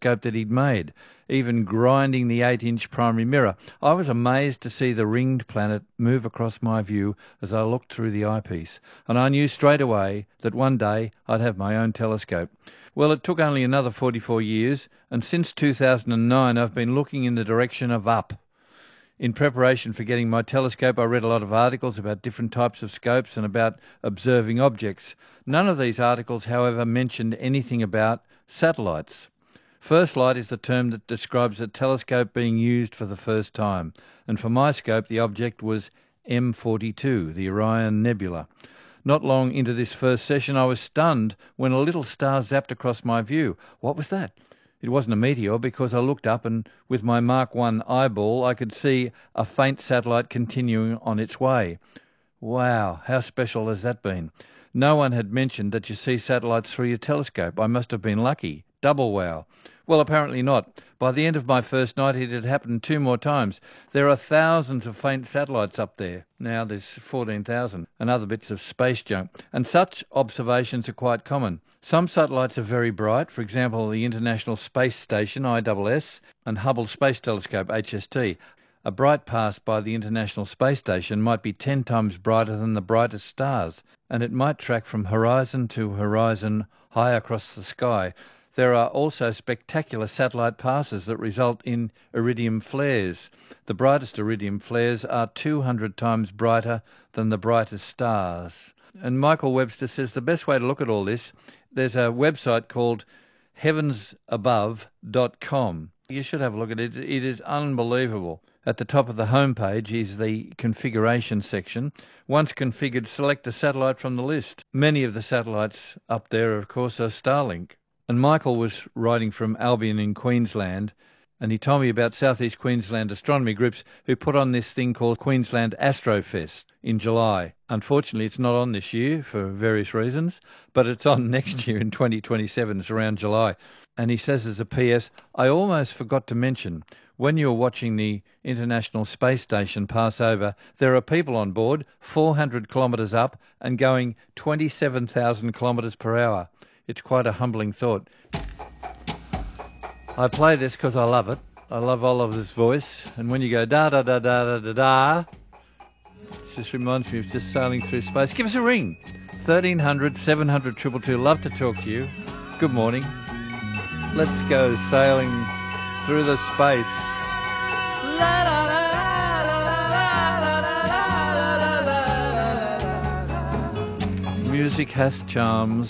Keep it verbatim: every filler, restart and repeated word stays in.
telescope that he'd made, even grinding the eight-inch primary mirror. I was amazed to see the ringed planet move across my view as I looked through the eyepiece, and I knew straight away that one day I'd have my own telescope. Well, it took only another forty-four years, and since two thousand nine I've been looking in the direction of up. In preparation for getting my telescope, I read a lot of articles about different types of scopes and about observing objects. None of these articles, however, mentioned anything about satellites. First light is the term that describes a telescope being used for the first time, and for my scope the object was M forty-two, the Orion Nebula. Not long into this first session I was stunned when a little star zapped across my view. What was that? It wasn't a meteor, because I looked up and with my Mark one eyeball I could see a faint satellite continuing on its way. Wow, how special has that been? No one had mentioned that you see satellites through your telescope. I must have been lucky. Double wow. Well, apparently not. By the end of my first night it had happened two more times. There are thousands of faint satellites up there. Now there's fourteen thousand and other bits of space junk. And such observations are quite common. Some satellites are very bright, for example the International Space Station I S S and Hubble Space Telescope H S T. A bright pass by the International Space Station might be ten times brighter than the brightest stars, and it might track from horizon to horizon high across the sky. There are also spectacular satellite passes that result in iridium flares. The brightest iridium flares are two hundred times brighter than the brightest stars. And Michael Webster says the best way to look at all this, there's a website called heavens above dot com. You should have a look at it. It is unbelievable. At the top of the homepage is the configuration section. Once configured, select a satellite from the list. Many of the satellites up there, of course, are Starlink. And Michael was writing from Albion in Queensland, and he told me about South East Queensland astronomy groups who put on this thing called Queensland Astrofest in July. Unfortunately, it's not on this year for various reasons, but it's on next year in twenty twenty-seven. It's around July. And he says as a P S, I almost forgot to mention, when you're watching the International Space Station pass over, there are people on board four hundred kilometres up and going twenty-seven thousand kilometres per hour. It's quite a humbling thought. I play this because I love it. I love Oliver's voice. And when you go da-da-da-da-da-da-da, it just reminds me of just sailing through space. Give us a ring. thirteen hundred, seven hundred, two two two. Love to talk to you. Good morning. Let's go sailing through the space. Music has charms.